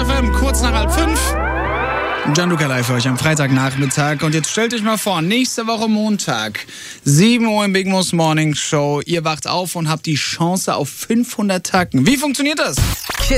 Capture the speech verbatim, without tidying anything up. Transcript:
F M, kurz nach halb fünf. Gianluca live für euch am Freitagnachmittag. Und jetzt stellt euch mal vor, nächste Woche Montag, sieben Uhr im Big Mo's Morning Show. Ihr wacht auf und habt die Chance auf fünfhundert Tacken. Wie funktioniert das?